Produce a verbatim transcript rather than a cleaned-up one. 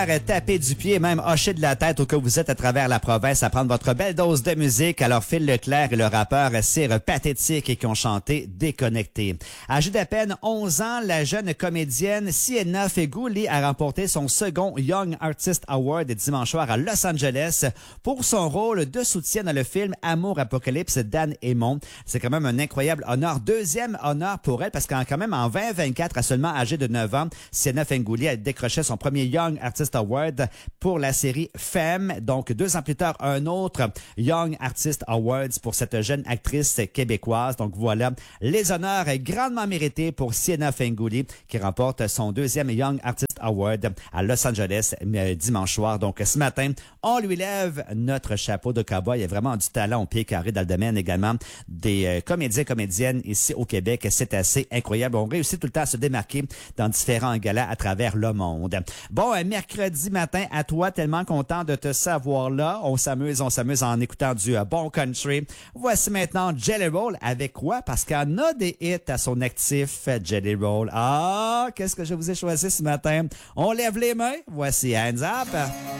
Taper du pied, même hocher de la tête au cas où vous êtes à travers la province à prendre votre belle dose de musique. Alors Phil Leclerc et le rappeur Cire Pathétique et qui ont chanté Déconnecté. Âgée d'à peine onze ans, la jeune comédienne Sienna Fegouli a remporté son second Young Artist Award dimanche soir à Los Angeles pour son rôle de soutien dans le film Amour Apocalypse d'Anne Hémon. C'est quand même un incroyable honneur. Deuxième honneur pour elle parce qu'en quand même en vingt vingt-quatre, à seulement âgée de neuf ans, Sienna Fegouli a décroché son premier Young Artist Award pour la série Femme. Donc, deux ans plus tard, un autre Young Artist Awards pour cette jeune actrice québécoise. Donc, voilà les honneurs grandement mérités pour Sienna Fegouli qui remporte son deuxième Young Artist Award à Los Angeles dimanche soir. Donc, ce matin, on lui lève notre chapeau de cowboy. Il y a vraiment du talent au pied carré dans le domaine également des euh, comédiens, comédiennes ici au Québec. C'est assez incroyable. On réussit tout le temps à se démarquer dans différents galas à travers le monde. Bon, un mercredi matin à toi, tellement content de te savoir là. On s'amuse, on s'amuse en écoutant du euh, bon country. Voici maintenant Jelly Roll avec quoi? Parce qu'il en a des hits à son actif, Jelly Roll. Ah, qu'est-ce que je vous ai choisi ce matin? On lève les mains. Voici Hands Up.